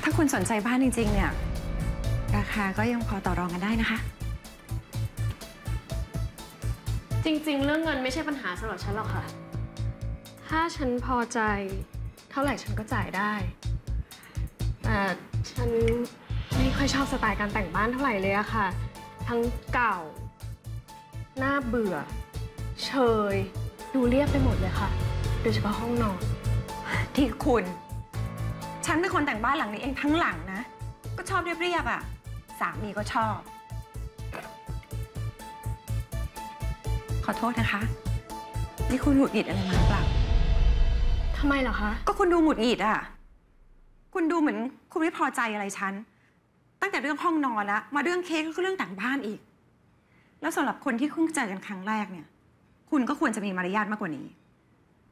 ถ้าคุณสนใจบ้านจริงๆเนี่ยราคาก็ยังพอต่อรองกันได้นะคะจริงๆเรื่องเงินไม่ใช่ปัญหาสำหรับฉันหรอกค่ะถ้าฉันพอใจเท่าไหร่ฉันก็จ่ายได้แต่ฉันไม่ค่อยชอบสไตล์การแต่งบ้านเท่าไหร่เลยอะค่ะทั้งเก่าน่าเบื่อเชยดูเรียบไปหมดเลยค่ะโดยเฉพาะห้องนอนที่คุณฉันเป็นคนแต่งบ้านหลังนี้เองทั้งหลังนะก็ชอบเรียบๆอ่ะสามีก็ชอบขอโทษนะคะนี่คุณหงุดหงิดอะไรมาหรือเปล่าทำไมเหรอคะก็คุณดูหงุดหงิดอ่ะคุณดูเหมือนคุณไม่พอใจอะไรฉันตั้งแต่เรื่องห้องนอนแล้วมาเรื่องเค้กแล้วก็เรื่องแต่งบ้านอีกแล้วสำหรับคนที่เพิ่งเจอกันครั้งแรกเนี่ยคุณก็ควรจะมีมารยาทมากกว่านี้